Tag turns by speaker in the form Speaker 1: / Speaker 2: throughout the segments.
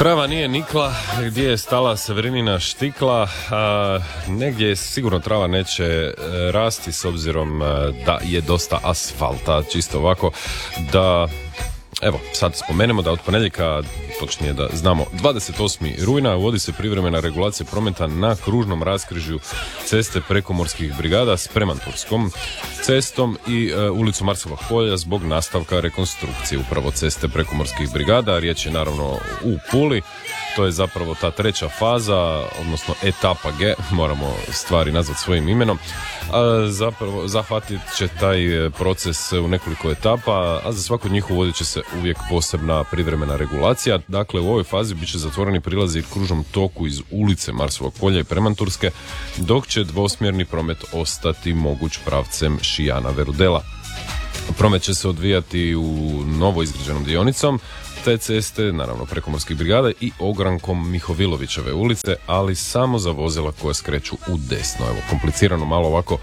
Speaker 1: Trava nije nikla, gdje je stala Severinina štikla, negdje je sigurno trava neće rasti s obzirom da je dosta asfalta, čisto ovako da... Evo, sad spomenemo da od ponedjeljka, točnije da znamo, 28. rujna uvodi se privremena regulacija prometa na kružnom raskrižju ceste prekomorskih brigada s Premanturskom cestom i ulicu Marsovog polja zbog nastavka rekonstrukcije upravo ceste prekomorskih brigada. Riječ je naravno u Puli. To je zapravo ta treća faza, odnosno etapa G, moramo stvari nazvati svojim imenom. Zapravo zahvatit će taj proces u nekoliko etapa, a za svaku od njih uvodit će se uvijek posebna privremena regulacija. Dakle, u ovoj fazi bit će zatvoreni prilazi kružnom toku iz ulice Marsovog polja i Premanturske, dok će dvosmjerni promet ostati moguć pravcem Šijana Verudela. Promet će se odvijati u novo izgrađenom dionicom te ceste, naravno prekomorskih brigada i ogrankom Mihovilovićeve ulice, ali samo za vozila koje skreću u desno. Evo, komplicirano malo ovako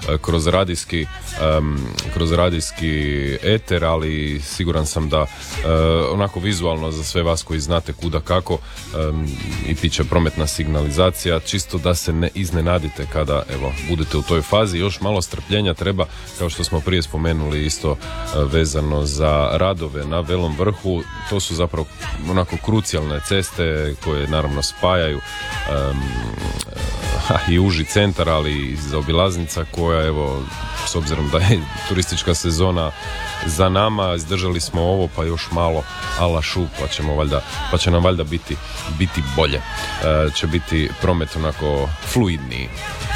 Speaker 1: kroz radijski eter, ali siguran sam da onako vizualno za sve vas koji znate kuda kako i tiče prometna signalizacija, čisto da se ne iznenadite kada evo budete u toj fazi. Još malo strpljenja treba, kao što smo prije spomenuli isto vezano za radove na Velom vrhu. To su zapravo onako krucijalne ceste koje naravno spajaju i uži centar, ali i zaobilaznica koja, evo, s obzirom da je turistička sezona za nama, izdržali smo ovo pa još malo ala šu, pa će nam valjda biti bolje. Će biti promet onako fluidniji.